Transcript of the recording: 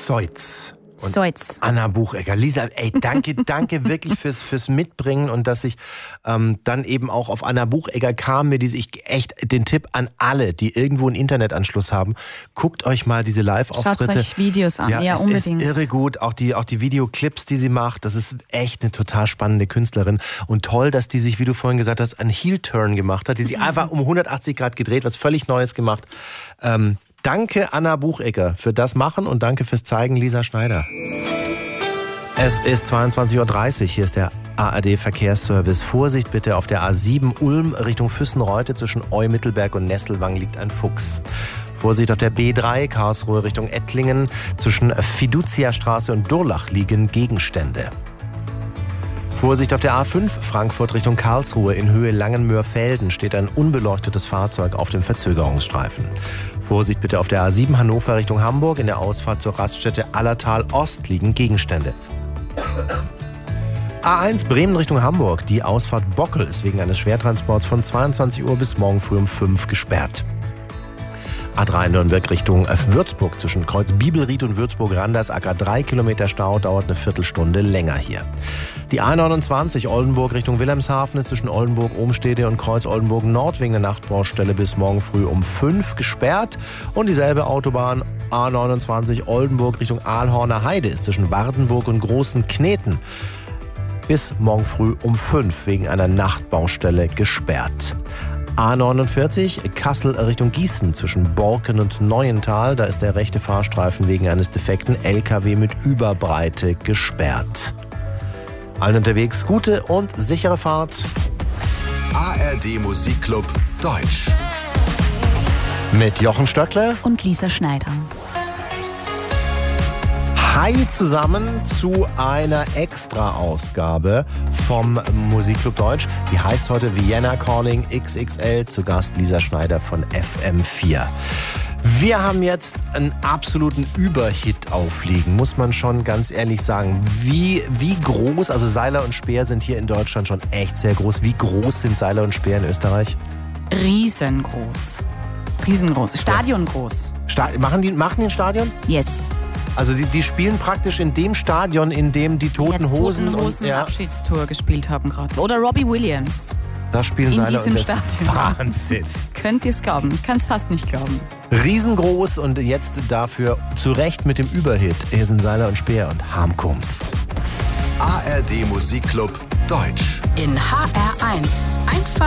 Seutz. Und Seutz. Anna Buchegger. Lisa, ey, danke wirklich fürs Mitbringen und dass ich dann eben auch auf Anna Buchegger kam, mir echt den Tipp an alle, die irgendwo einen Internetanschluss haben. Guckt euch mal diese Live-Auftritte. Schaut euch Videos an, ja, es unbedingt. Ist irre gut, auch die Videoclips, die sie macht, das ist echt eine total spannende Künstlerin und toll, dass die sich, wie du vorhin gesagt hast, einen Heel-Turn gemacht hat, die sich einfach um 180 Grad gedreht, was völlig Neues gemacht. Danke Anna Buchegger für das Machen und danke fürs Zeigen, Lisa Schneider. Es ist 22.30 Uhr, hier ist der ARD-Verkehrsservice. Vorsicht bitte, auf der A7 Ulm Richtung Füssenreute zwischen Eu-Mittelberg und Nesselwang liegt ein Fuchs. Vorsicht auf der B3 Karlsruhe Richtung Ettlingen zwischen Fiducia-Straße und Durlach liegen Gegenstände. Vorsicht auf der A5 Frankfurt Richtung Karlsruhe in Höhe Langenmöhr-Felden steht ein unbeleuctetes Fahrzeug auf dem Verzögerungsstreifen. Vorsicht bitte auf der A7 Hannover Richtung Hamburg in der Ausfahrt zur Raststätte Allertal Ost liegen Gegenstände. A1 Bremen Richtung Hamburg. Die Ausfahrt Bockel ist wegen eines Schwertransports von 22 Uhr bis morgen früh um 5 gesperrt. A3 Nürnberg Richtung Würzburg zwischen Kreuz Bibelried und Würzburg-Randersacker 3 Kilometer Stau, dauert eine Viertelstunde länger hier. Die A29 Oldenburg Richtung Wilhelmshaven ist zwischen Oldenburg-Ohmstede und Kreuz Oldenburg-Nord wegen der Nachtbaustelle bis morgen früh um 5 gesperrt. Und dieselbe Autobahn A29 Oldenburg Richtung Aalhorner Heide ist zwischen Wardenburg und Großen Kneten bis morgen früh um 5 wegen einer Nachtbaustelle gesperrt. A49 Kassel Richtung Gießen zwischen Borken und Neuental. Da ist der rechte Fahrstreifen wegen eines defekten LKW mit Überbreite gesperrt. Allen unterwegs gute und sichere Fahrt. ARD Musikclub Deutsch. Mit Jochen Stöckle Und Lisa Schneider. Hi zusammen zu einer Extra-Ausgabe vom Musikclub Deutsch. Die heißt heute Vienna Calling XXL. Zu Gast Lisa Schneider von FM4. Wir haben jetzt einen absoluten Überhit aufliegen, muss man schon ganz ehrlich sagen. Wie groß, also Seiler und Speer sind hier in Deutschland schon echt sehr groß. Wie groß sind Seiler und Speer in Österreich? Riesengroß. Riesengroß. Stadiongroß. Machen die ein Stadion? Yes. Also die spielen praktisch in dem Stadion, in dem die Toten Hosen Abschiedstour gespielt haben gerade. Oder Robbie Williams. Da spielen in Seiler diesem und das ist Stadion. Wahnsinn. Könnt ihr es glauben? Ich kann es fast nicht glauben. Riesengroß und jetzt dafür zu Recht mit dem Überhit. Hier sind Seiler und Speer und Harmkunst. ARD Musikclub Deutsch. In HR1. Einfach